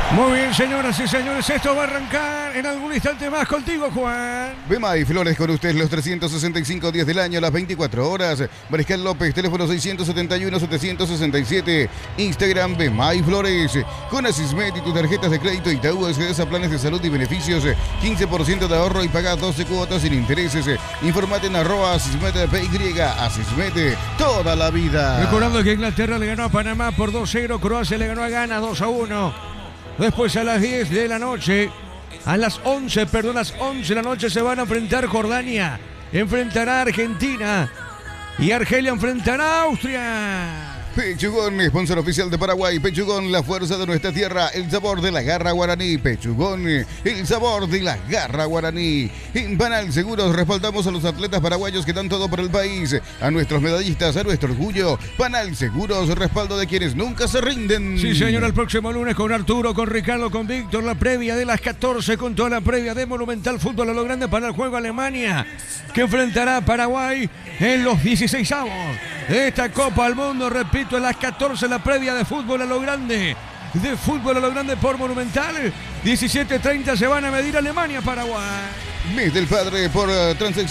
Muy bien, señoras y señores, esto va a arrancar en algún instante más contigo, Juan. Bemay Flores con usted los 365 días del año, las 24 horas. Mariscal López, teléfono 671-767. Instagram Bemay Flores. Con Asismet y tus tarjetas de crédito Itaú accedes a planes de salud y beneficios. 15% de ahorro y paga 12 cuotas sin intereses. Informate en @Asismet PY. Asismet, toda la vida. Recordando que Inglaterra le ganó a Panamá por 2-0. Croacia le ganó a Ghana 2-1. Después a las 10 de la noche, a las 11 de la noche se van a enfrentar Jordania. Enfrentará a Argentina y Argelia enfrentará a Austria. Pechugón, sponsor oficial de Paraguay. Pechugón, la fuerza de nuestra tierra, el sabor de la garra guaraní. Pechugón, el sabor de la garra guaraní. En Panal Seguros respaldamos a los atletas paraguayos que dan todo por el país, a nuestros medallistas, a nuestro orgullo. Panal Seguros, respaldo de quienes nunca se rinden. Sí, señor, el próximo lunes con Arturo, con Ricardo, con Víctor, la previa de las 14, con toda la previa de Monumental Fútbol a lo grande para el juego Alemania, que enfrentará a Paraguay en los 16avos de esta Copa del Mundo. Repito, a las 14 la previa de fútbol a lo grande. De fútbol a lo grande por Monumental. 17:30 se van a medir Alemania-Paraguay. Mes del Padre por transacción.